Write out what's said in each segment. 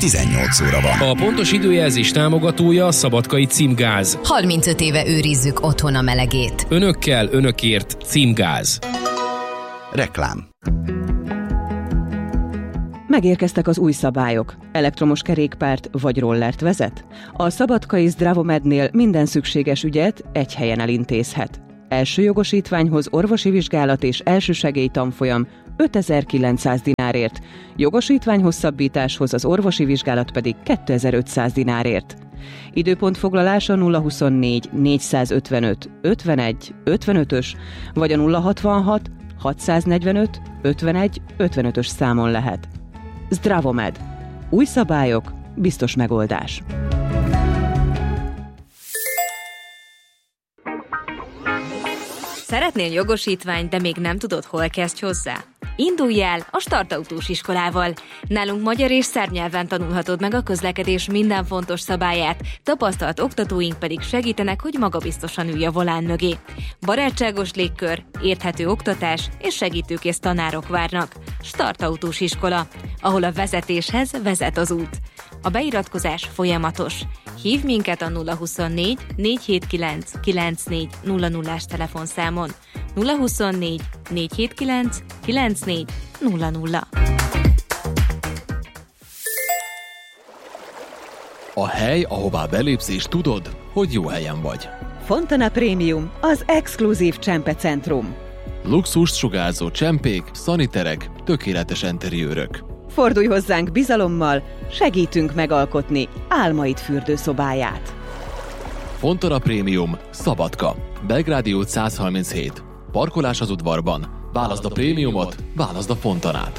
18 óra van. A pontos időjelzés támogatója a Szabadkai Címgáz. 35 éve őrizzük otthon a melegét. Önökkel, önökért Címgáz. Reklám. Megérkeztek az új szabályok. Elektromos kerékpárt vagy rollert vezet? A Szabadkai Zdravomednél minden szükséges ügyet egy helyen elintézhet. Első jogosítványhoz orvosi vizsgálat és elsősegély tanfolyam 5900 dinárért, jogosítvány hosszabbításhoz az orvosi vizsgálat pedig 2500 dinárért. Időpontfoglalás a 024 455 51 55-ös vagy a 066 645 51 55-ös számon lehet. Zdravomed. Új szabályok, biztos megoldás. Szeretnél jogosítványt, de még nem tudod, hol kezdj hozzá? Indulj el a Startautós iskolával. Nálunk magyar és szerb nyelven tanulhatod meg a közlekedés minden fontos szabályát, tapasztalt oktatóink pedig segítenek, hogy magabiztosan ülj a volán mögé. Barátságos légkör, érthető oktatás és segítőkész tanárok várnak. Startautós iskola, ahol a vezetéshez vezet az út. A beiratkozás folyamatos. Hívj minket a 024 479 9400-as telefonszámon. 024 479 9400. A hely, ahová belépsz és tudod, hogy jó helyen vagy. Fontana Premium, az exkluzív csempecentrum. Luxust sugárzó csempék, szaniterek, tökéletes enteriőrök. Fordulj hozzánk bizalommal, segítünk megalkotni álmaid fürdőszobáját. Fontana Premium, Szabadka, Belgrádi út 137. Parkolás az udvarban. Válaszd a prémiumot, válaszd a Fontanát.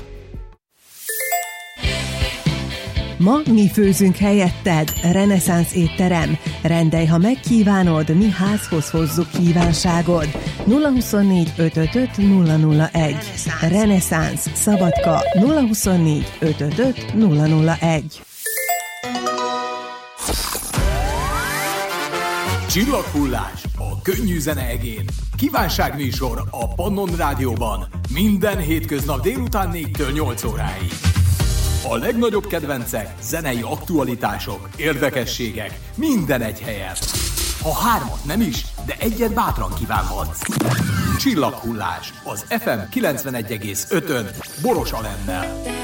Ma mi főzünk helyetted. Reneszánsz étterem. Rendelj, ha megkívánod, mi házhoz hozzuk kívánságod. 024 555 001. Reneszánsz Szabadka 024 555 001. Csillaghullás a könnyű zene egén. Kívánságműsor a Pannon Rádióban. Minden hétköznap délután 4-től 8 óráig. A legnagyobb kedvencek, zenei aktualitások, érdekességek, minden egy helyen. Ha hármat nem is, de egyet bátran kívánhatsz. Csillaghullás az FM 91,5-ön Boros Alennel.